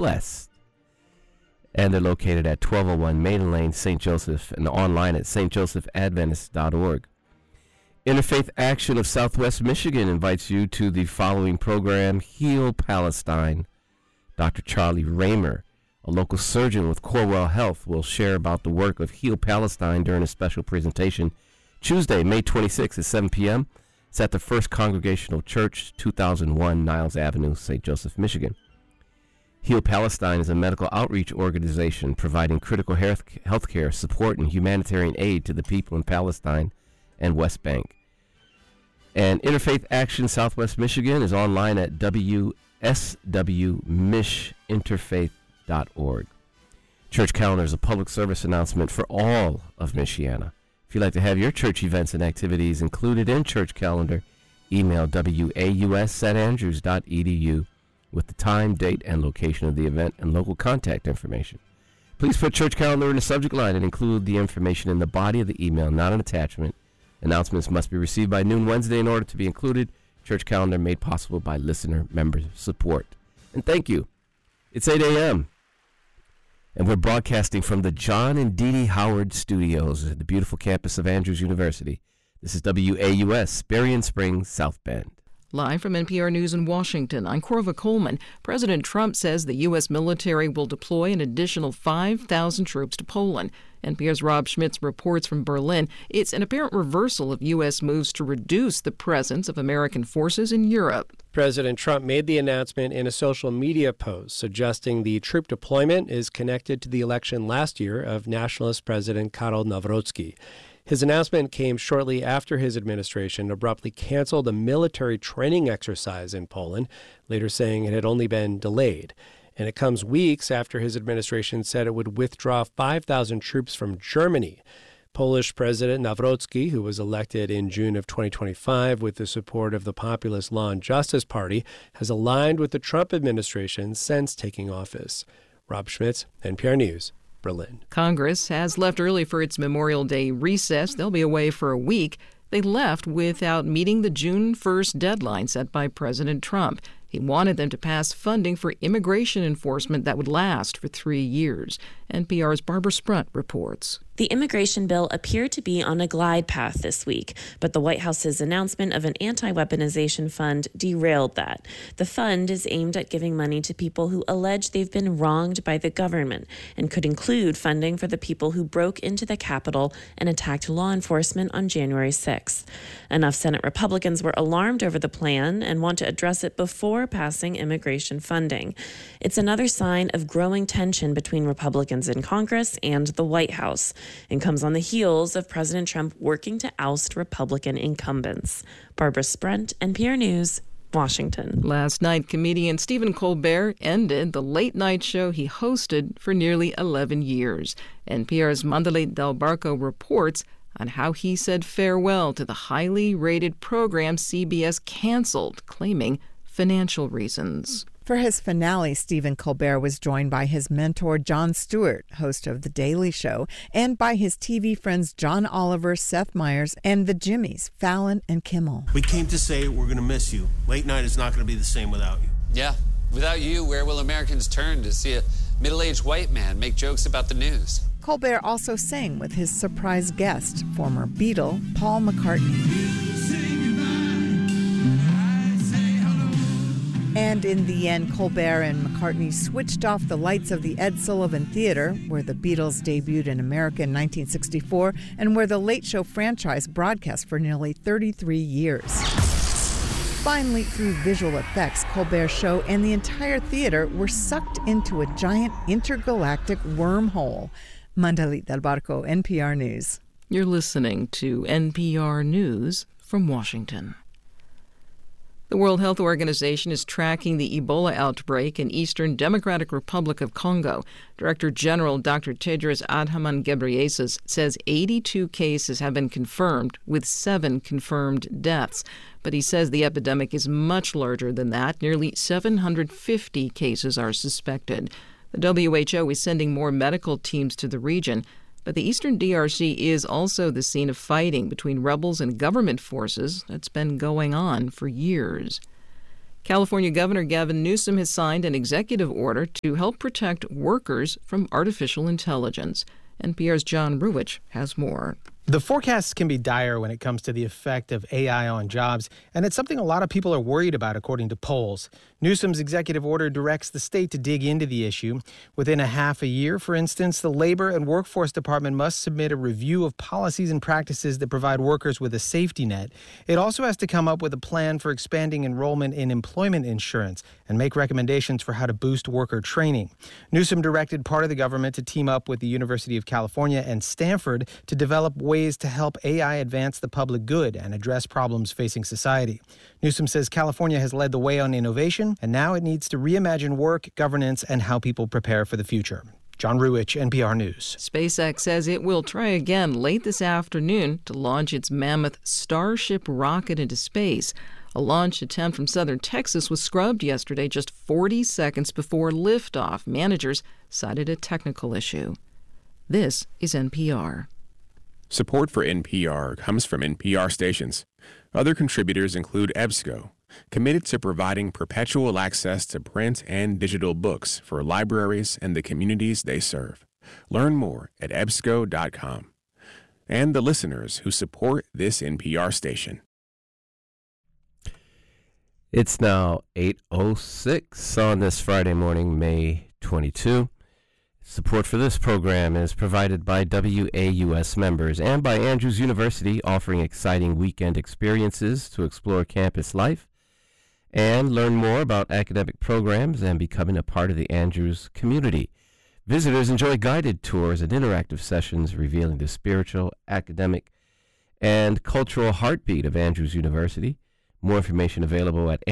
blessed. And they're located at 1201 Maiden Lane, St. Joseph, and online at stjosephadventist.org. Interfaith Action of Southwest Michigan invites you to the following program, Heal Palestine. Dr. Charlie Raymer, a local surgeon with Corewell Health, will share about the work of Heal Palestine during a special presentation Tuesday, May 26th at 7 p.m. It's at the First Congregational Church, 2001 Niles Avenue, St. Joseph, Michigan. Heal Palestine is a medical outreach organization providing critical health care support and humanitarian aid to the people in Palestine and West Bank. And Interfaith Action Southwest Michigan is online at wswmishinterfaith.org. Church calendar is a public service announcement for all of Michiana. If you'd like to have your church events and activities included in church calendar, email waus@andrews.edu with the time, date, and location of the event and local contact information. Please put church calendar in the subject line and include the information in the body of the email, not an attachment. Announcements must be received by noon Wednesday in order to be included. Church calendar made possible by listener member support. And thank you. It's 8 a.m. and we're broadcasting from the John and Dee Dee Howard Studios at the beautiful campus of Andrews University. This is WAUS, Berrien Springs, South Bend. Live from NPR News in Washington, I'm Corva Coleman. President Trump says the U.S. military will deploy an additional 5,000 troops to Poland. NPR's Rob Schmitz reports from Berlin. It's an apparent reversal of U.S. moves to reduce the presence of American forces in Europe. President Trump made the announcement in a social media post, suggesting the troop deployment is connected to the election last year of Nationalist President Karol Nawrocki. His announcement came shortly after his administration abruptly canceled a military training exercise in Poland, later saying it had only been delayed. And it comes weeks after his administration said it would withdraw 5,000 troops from Germany. Polish President Nawrocki, who was elected in June of 2025 with the support of the populist Law and Justice Party, has aligned with the Trump administration since taking office. Rob Schmitz, NPR News, Berlin. Congress has left early for its Memorial Day recess. They'll be away for a week. They left without meeting the June 1st deadline set by President Trump. He wanted them to pass funding for immigration enforcement that would last for 3 years. NPR's Barbara Sprunt reports. The immigration bill appeared to be on a glide path this week, but the White House's announcement of an anti-weaponization fund derailed that. The fund is aimed at giving money to people who allege they've been wronged by the government and could include funding for the people who broke into the Capitol and attacked law enforcement on January 6th. Enough Senate Republicans were alarmed over the plan and want to address it before passing immigration funding. It's another sign of growing tension between Republicans in Congress and the White House, and comes on the heels of President Trump working to oust Republican incumbents. Barbara Sprunt, NPR News, Washington. Last night, comedian Stephen Colbert ended the late-night show he hosted for nearly 11 years. NPR's Mandalit Del Barco reports on how he said farewell to the highly rated program CBS canceled, claiming financial reasons. For his finale, Stephen Colbert was joined by his mentor, Jon Stewart, host of The Daily Show, and by his TV friends John Oliver, Seth Meyers, and the Jimmys, Fallon and Kimmel. We came to say we're going to miss you. Late night is not going to be the same without you. Yeah, without you, where will Americans turn to see a middle-aged white man make jokes about the news? Colbert also sang with his surprise guest, former Beatle Paul McCartney. And in the end, Colbert and McCartney switched off the lights of the Ed Sullivan Theater, where the Beatles debuted in America in 1964, and where the Late Show franchise broadcast for nearly 33 years. Finally, through visual effects, Colbert's show and the entire theater were sucked into a giant intergalactic wormhole. Mandalit Del Barco, NPR News. You're listening to NPR News from Washington. The World Health Organization is tracking the Ebola outbreak in Eastern Democratic Republic of Congo. Director General Dr. Tedros Adhanom Ghebreyesus says 82 cases have been confirmed, with 7 confirmed deaths. But he says the epidemic is much larger than that. Nearly 750 cases are suspected. The WHO is sending more medical teams to the region. But the eastern DRC is also the scene of fighting between rebels and government forces that's been going on for years. California Governor Gavin Newsom has signed an executive order to help protect workers from artificial intelligence. NPR's John Ruwitch has more. The forecasts can be dire when it comes to the effect of AI on jobs, and it's something a lot of people are worried about, according to polls. Newsom's executive order directs the state to dig into the issue. Within a half a year, for instance, the Labor and Workforce Department must submit a review of policies and practices that provide workers with a safety net. It also has to come up with a plan for expanding enrollment in employment insurance and make recommendations for how to boost worker training. Newsom directed part of the government to team up with the University of California and Stanford to develop ways to help AI advance the public good and address problems facing society. Newsom says California has led the way on innovation, and now it needs to reimagine work, governance, and how people prepare for the future. John Ruwitch, NPR News. SpaceX says it will try again late this afternoon to launch its mammoth Starship rocket into space. A launch attempt from southern Texas was scrubbed yesterday just 40 seconds before liftoff. Managers cited a technical issue. This is NPR. Support for NPR comes from NPR stations. Other contributors include EBSCO, committed to providing perpetual access to print and digital books for libraries and the communities they serve. Learn more at ebsco.com. And the listeners who support this NPR station. It's now 8:06 on this Friday morning, May 22. Support for this program is provided by WAUS members and by Andrews University, offering exciting weekend experiences to explore campus life and learn more about academic programs and becoming a part of the Andrews community. Visitors enjoy guided tours and interactive sessions revealing the spiritual, academic, and cultural heartbeat of Andrews University. More information available at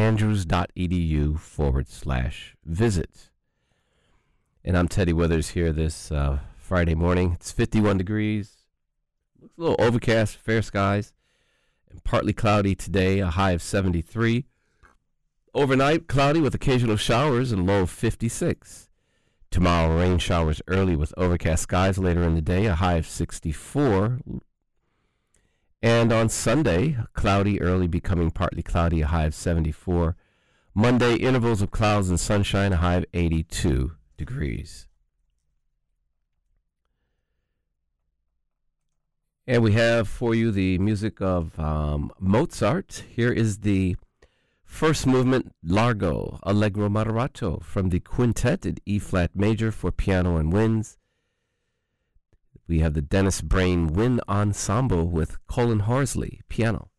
andrews.edu/visit. And I'm Teddy Withers here this Friday morning. It's 51 degrees. Looks a little overcast, fair skies, and partly cloudy today, a high of 73. Overnight, cloudy with occasional showers and low of 56. Tomorrow, rain showers early with overcast skies later in the day, a high of 64. And on Sunday, cloudy early, becoming partly cloudy, a high of 74. Monday, intervals of clouds and sunshine, a high of 82 degrees. And we have for you the music of Mozart. Here is the first movement, Largo, Allegro Moderato, from the quintet in E-flat major for piano and winds. We have the Dennis Brain Wind Ensemble with Colin Horsley, piano.